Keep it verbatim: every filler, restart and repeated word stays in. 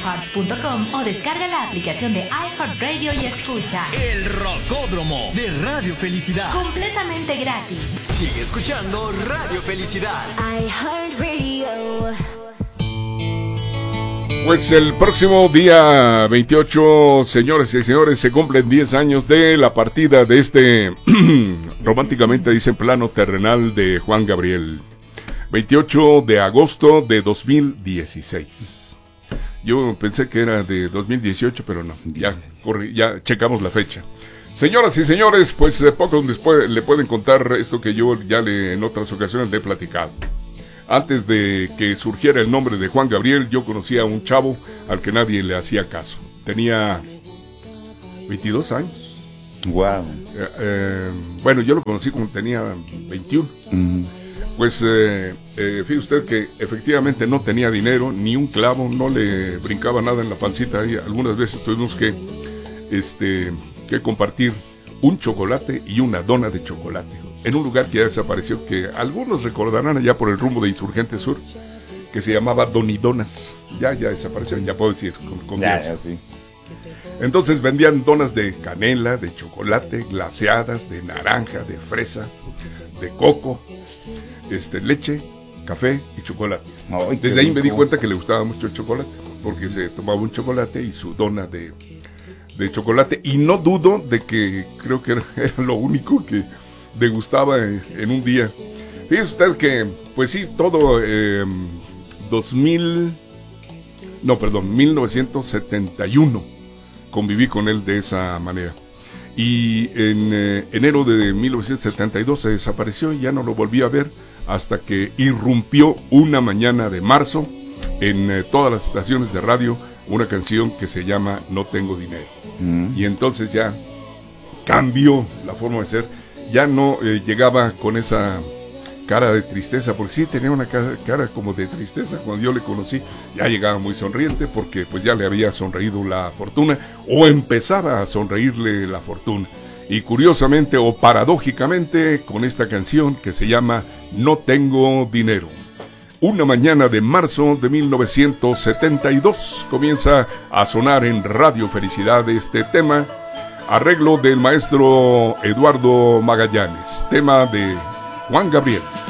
iheart punto com o descarga la aplicación de iHeartRadio y escucha El Rocódromo de Radio Felicidad. completamente gratis. Sigue escuchando Radio Felicidad. iHeartRadio. Pues el próximo día veintiocho, señores y señores, se cumplen diez años de la partida de este, románticamente dicen, plano terrenal de Juan Gabriel. veintiocho de agosto de dos mil dieciséis. Yo pensé que era de dos mil dieciocho, pero no, ya, corri, ya checamos la fecha. Señoras y señores, pues de poco después le pueden contar esto que yo ya le, en otras ocasiones le he platicado. Antes de que surgiera el nombre de Juan Gabriel, yo conocía a un chavo al que nadie le hacía caso. Tenía veintidós años. Wow. Eh, eh, bueno, yo lo conocí cuando tenía veintiuno. Mm. Pues, eh, eh, fíjese usted que efectivamente no tenía dinero, ni un clavo, no le brincaba nada en la pancita. Y algunas veces tuvimos que, este, que compartir un chocolate y una dona de chocolate en un lugar que ya desapareció, que algunos recordarán allá por el rumbo de Insurgente Sur, que se llamaba Donidonas. Ya, ya desapareció, ya puedo decir con confianza. Ya, ya, sí. Entonces vendían donas de canela, de chocolate, glaseadas, de naranja, de fresa, de coco, este, leche, café y chocolate. Ay, Desde ahí me di cuenta que le gustaba mucho el chocolate, porque se tomaba un chocolate y su dona de, de chocolate. Y no dudo de que creo que era, era lo único que degustaba en, en un día. Fíjese usted que, pues sí, todo eh, dos mil, no, perdón, mil novecientos setenta y uno conviví con él de esa manera. Y en eh, enero de mil novecientos setenta y dos se desapareció y ya no lo volví a ver hasta que irrumpió una mañana de marzo en eh, todas las estaciones de radio una canción que se llama No Tengo Dinero. Mm. Y entonces ya cambió la forma de ser. Ya no eh, llegaba con esa cara de tristeza, porque sí tenía una cara, cara como de tristeza cuando yo le conocí. Ya llegaba muy sonriente porque pues ya le había sonreído la fortuna, o empezaba a sonreírle la fortuna. Y curiosamente o paradójicamente con esta canción que se llama No Tengo Dinero. Una mañana de marzo de mil novecientos setenta y dos comienza a sonar en Radio Felicidad este tema. Arreglo del maestro Eduardo Magallanes, tema de Juan Gabriel.